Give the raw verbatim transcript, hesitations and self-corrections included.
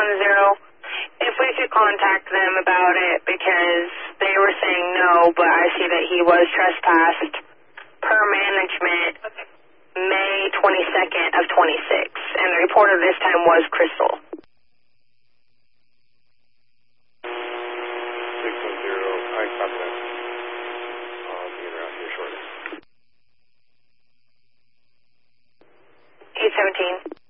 one zero. If we could contact them about it, because they were saying no, but I see that he was trespassed per management May twenty-second of twenty-six, and the reporter this time was Crystal. six one zero, I copy that. I'll be around here shortly. eight seventeen.